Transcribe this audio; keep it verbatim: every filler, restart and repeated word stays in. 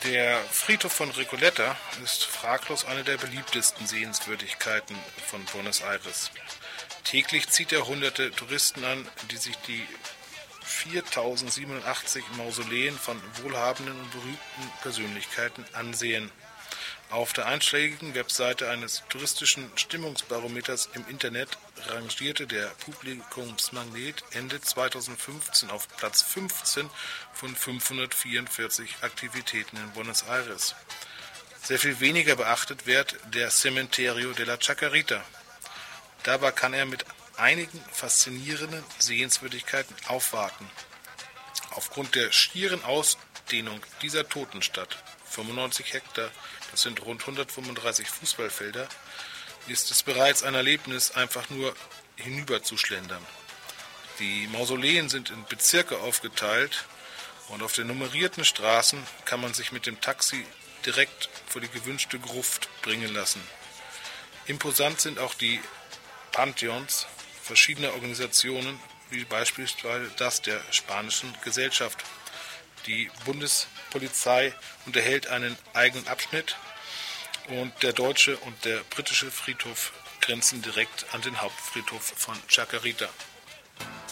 Der Friedhof von Recoleta ist fraglos eine der beliebtesten Sehenswürdigkeiten von Buenos Aires. Täglich zieht er hunderte Touristen an, die sich die viertausendsiebenundachtzig Mausoleen von wohlhabenden und berühmten Persönlichkeiten ansehen. Auf der einschlägigen Webseite eines touristischen Stimmungsbarometers im Internet rangierte der Publikumsmagnet Ende zweitausendfünfzehn auf Platz fünfzehn von fünfhundertvierundvierzig Aktivitäten in Buenos Aires. Sehr viel weniger beachtet wird der Cementerio de la Chacarita. Dabei kann er mit einigen faszinierenden Sehenswürdigkeiten aufwarten. Aufgrund der schieren Ausdehnung dieser Totenstadt, fünfundneunzig Hektar, das sind rund hundertfünfunddreißig Fußballfelder, ist es bereits ein Erlebnis, einfach nur hinüberzuschlendern. Die Mausoleen sind in Bezirke aufgeteilt und auf den nummerierten Straßen kann man sich mit dem Taxi direkt vor die gewünschte Gruft bringen lassen. Imposant sind auch die Pantheons verschiedener Organisationen, wie beispielsweise das der Spanischen Gesellschaft. Die Bundespolizei unterhält einen eigenen Abschnitt und der deutsche und der britische Friedhof grenzen direkt an den Hauptfriedhof von Chacarita.